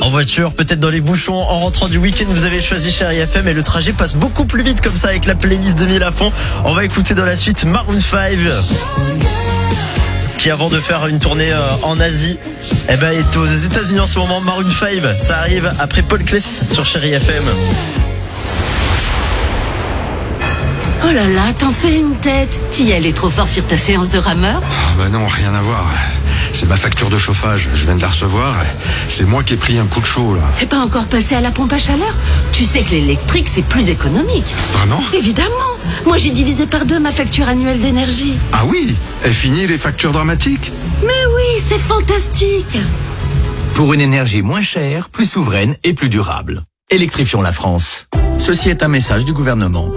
En voiture, peut-être dans les bouchons, en rentrant du week-end, vous avez choisi Chérie FM et le trajet passe beaucoup plus vite comme ça avec la playlist de 1000 à fond. On va écouter dans la suite Maroon 5 qui, avant de faire une tournée en Asie, est aux États-Unis en ce moment. Maroon 5, ça arrive après Paul Claes sur Chérie FM. Oh là là, t'en fais une tête. T'y allais trop fort sur ta séance de rameur? Bah non, rien à voir. C'est ma facture de chauffage, je viens de la recevoir. C'est moi qui ai pris un coup de chaud là. T'es pas encore passé à la pompe à chaleur? Tu sais que l'électrique c'est plus économique. Vraiment? Évidemment. Moi j'ai divisé par 2 ma facture annuelle d'énergie. Ah oui? Est fini les factures dramatiques? Mais oui, c'est fantastique. Pour une énergie moins chère, plus souveraine et plus durable. Électrifions la France. Ceci est un message du gouvernement.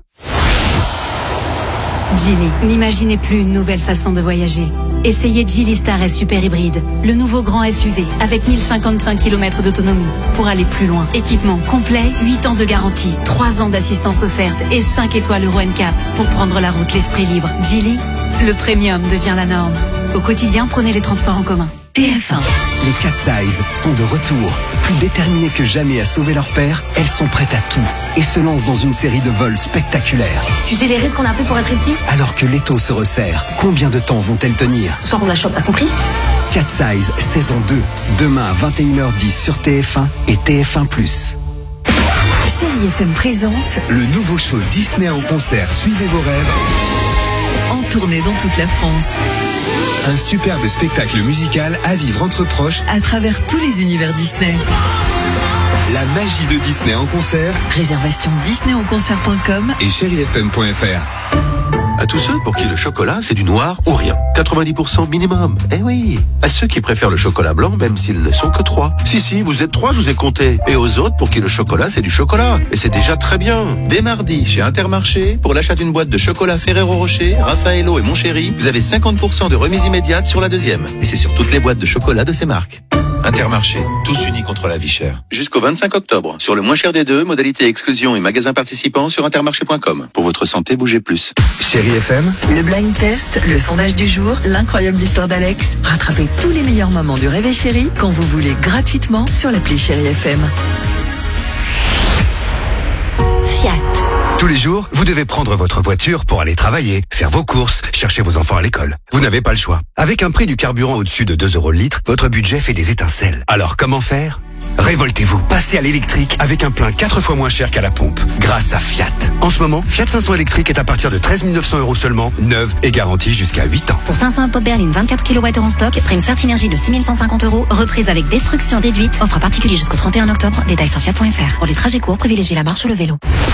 Geely, n'imaginez plus une nouvelle façon de voyager. Essayez Geely Star S Super Hybride, le nouveau grand SUV avec 1055 km d'autonomie pour aller plus loin. Équipement complet, 8 ans de garantie, 3 ans d'assistance offerte et 5 étoiles Euro NCAP pour prendre la route l'esprit libre. Geely, le premium devient la norme. Au quotidien, prenez les transports en commun. TF1. Les Cat Size sont de retour. Plus déterminées que jamais à sauver leur père, elles sont prêtes à tout et se lancent dans une série de vols spectaculaires. Tu sais les risques qu'on a pris pour être ici? Alors que l'étau se resserre, combien de temps vont-elles tenir? Ce soir on la chope, t'as compris? Cat Size, saison 2. Demain à 21h10 sur TF1 et TF1+. Chérie FM présente Le nouveau show Disney en concert Suivez vos rêves. en tournée dans toute la France, Un superbe spectacle musical à vivre entre proches à travers tous les univers Disney. La magie de Disney en concert Réservation disneyenconcert.com et chérifm.fr. À tous ceux pour qui le chocolat, c'est du noir ou rien. 90% minimum. Eh oui. À ceux qui préfèrent le chocolat blanc, même s'ils ne sont que 3. Si, vous êtes 3, je vous ai compté. Et aux autres pour qui le chocolat, c'est du chocolat. Et c'est déjà très bien. Dès mardi, chez Intermarché, pour l'achat d'une boîte de chocolat Ferrero Rocher, Raffaello et Montchéri, vous avez 50% de remise immédiate sur la deuxième. Et c'est sur toutes les boîtes de chocolat de ces marques. Intermarché, tous unis contre la vie chère. Jusqu'au 25 octobre, sur le moins cher des deux, modalité exclusion et magasins participants sur intermarché.com. Pour votre santé, bougez plus. Chérie FM, Le blind test, le sondage du jour, l'incroyable histoire d'Alex. Rattrapez tous les meilleurs moments du Réveil Chéri quand vous voulez gratuitement sur l'appli Chérie FM. Fiat. Tous les jours, vous devez prendre votre voiture pour aller travailler, faire vos courses, chercher vos enfants à l'école. Vous n'avez pas le choix. Avec un prix du carburant au-dessus de 2 € le litre, votre budget fait des étincelles. Alors comment faire ? Révoltez-vous. Passez à l'électrique avec un plein 4 fois moins cher qu'à la pompe, grâce à Fiat. En ce moment, Fiat 500 électrique est à partir de 13 900 € seulement, neuve et garantie jusqu'à 8 ans. Pour 500 pop berline 24 kWh en stock, prime Certinergie de 6 150 €, reprise avec destruction déduite, offre à particulier jusqu'au 31 octobre, détails sur fiat.fr. Pour les trajets courts, privilégiez la marche ou le vélo.